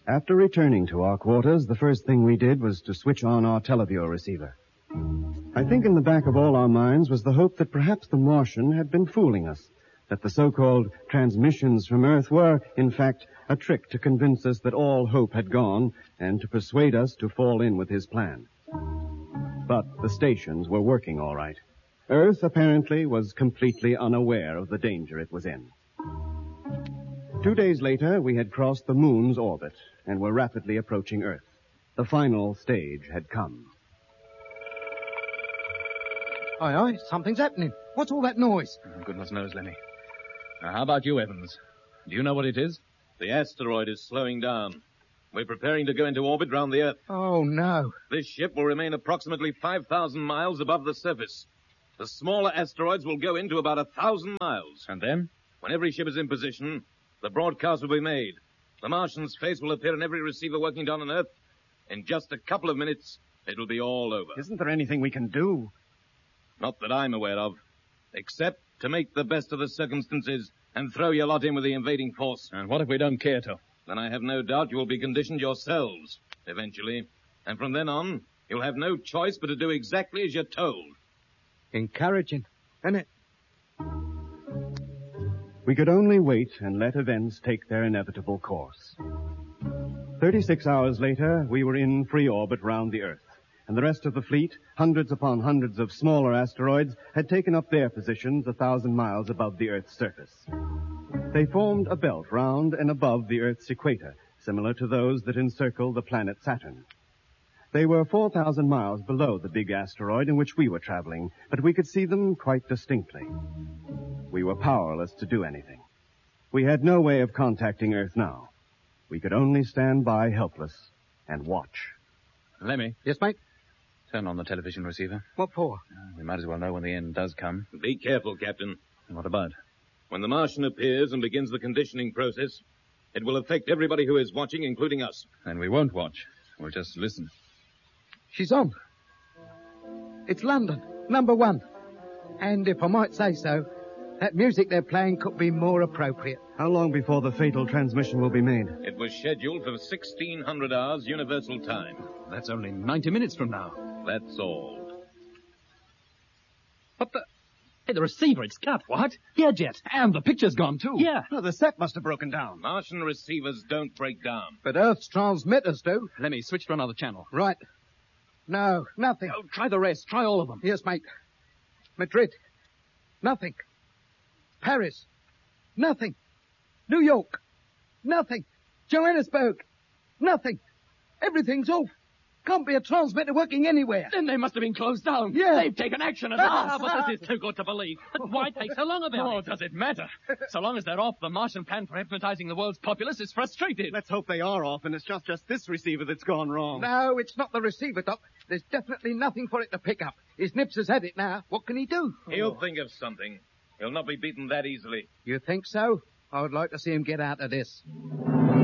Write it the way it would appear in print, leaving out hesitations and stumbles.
After returning to our quarters, the first thing we did was to switch on our teleview receiver. I think in the back of all our minds was the hope that perhaps the Martian had been fooling us, that the so-called transmissions from Earth were, in fact, a trick to convince us that all hope had gone and to persuade us to fall in with his plan. But the stations were working all right. Earth, apparently, was completely unaware of the danger it was in. 2 days later, we had crossed the moon's orbit and were rapidly approaching Earth. The final stage had come. Aye, something's happening. What's all that noise? Oh, goodness knows, Lemmy. Now, how about you, Evans? Do you know what it is? The asteroid is slowing down. We're preparing to go into orbit round the Earth. Oh, no. This ship will remain approximately 5,000 miles above the surface. The smaller asteroids will go into about 1,000 miles. And then? When every ship is in position, the broadcast will be made. The Martian's face will appear in every receiver working down on Earth. In just a couple of minutes, it'll be all over. Isn't there anything we can do? Not that I'm aware of, except to make the best of the circumstances and throw your lot in with the invading force. And what if we don't care to? Then I have no doubt you will be conditioned yourselves, eventually. And from then on, you'll have no choice but to do exactly as you're told. Encouraging, isn't it? We could only wait and let events take their inevitable course. 36 hours later, we were in free orbit round the Earth, and the rest of the fleet, hundreds upon hundreds of smaller asteroids, had taken up their positions 1,000 miles above the Earth's surface. They formed a belt round and above the Earth's equator, similar to those that encircle the planet Saturn. They were 4,000 miles below the big asteroid in which we were traveling, but we could see them quite distinctly. We were powerless to do anything. We had no way of contacting Earth now. We could only stand by helpless and watch. Lemmy. Yes, mate? Turn on the television receiver. What for? We might as well know when the end does come. Be careful, Captain. What about? When the Martian appears and begins the conditioning process, it will affect everybody who is watching, including us. Then we won't watch. We'll just listen. She's on. It's London, #1. And if I might say so, that music they're playing could be more appropriate. How long before the fatal transmission will be made? It was scheduled for 1600 hours Universal Time. That's only 90 minutes from now. That's all. But the receiver, it's cut. What? Yeah, Jet. And the picture's gone, too. Yeah. Oh, the set must have broken down. Martian receivers don't break down. But Earth's transmitters do. Lemmy, switch to another channel. Right. No, nothing. Oh, try the rest. Try all of them. Yes, mate. Madrid. Nothing. Paris. Nothing. New York. Nothing. Johannesburg. Nothing. Everything's off. Can't be a transmitter working anywhere. Then they must have been closed down. Yeah. They've taken action at last. But this is too good to believe. But why take so long about Oh, it? does it matter? So long as they're off, the Martian plan for hypnotizing the world's populace is frustrated. Let's hope they are off, and it's just this receiver that's gone wrong. No, it's not the receiver, Doc. There's definitely nothing for it to pick up. His Nips has had it now. What can he do? He'll think of something. He'll not be beaten that easily. You think so? I would like to see him get out of this.